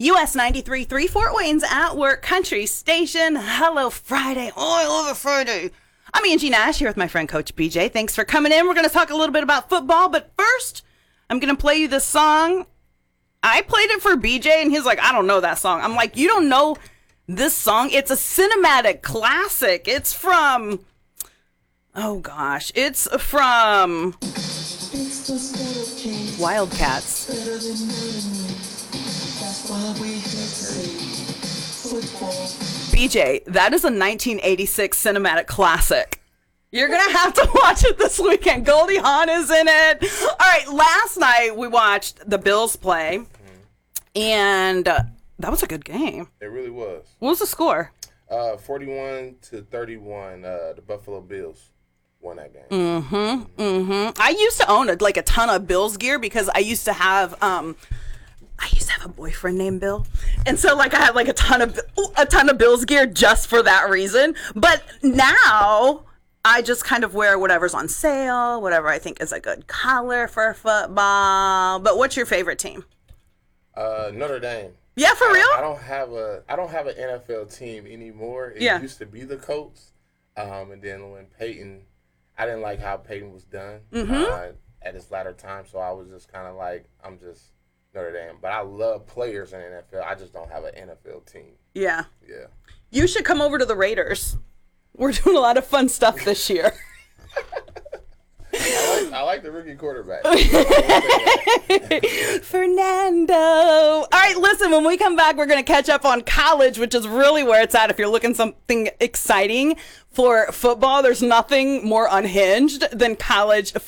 US 93.3 Fort Wayne's At Work Country Station. Hello, Friday. Oh, I love a Friday. I'm Angie Nash here with my friend Coach BJ. Thanks for coming in. We're going to talk a little bit about football, but first, I'm going to play you this song. I played it for BJ, and he's like, I don't know that song. I'm like, you don't know this song? It's a cinematic classic. It's from, oh gosh, it's from Wildcats. BJ, that is a 1986 cinematic classic. You're going to have to watch it this weekend. Goldie Hawn is in it. All right, last night we watched the Bills play, and that was a good game. It really was. What was the score? 41-31, the Buffalo Bills won that game. I used to own a ton of Bills gear because I used to have a boyfriend named Bill, and so I had a ton of Bills gear just for that reason. But now I just kind of wear whatever's on sale, whatever I think is a good color for football. But what's your favorite team? Notre Dame. Yeah, for real? I don't have an NFL team anymore. It used to be the Colts, and then when Peyton, I didn't like how Peyton was done at his latter time, so I was just kind of like, I'm just Notre Dame. But I love players in the NFL. I just don't have an NFL team. Yeah. Yeah. You should come over to the Raiders. We're doing a lot of fun stuff this year. I like the rookie quarterback. Fernando. All right, listen, when we come back, we're going to catch up on college, which is really where it's at. If you're looking something exciting for football, there's nothing more unhinged than college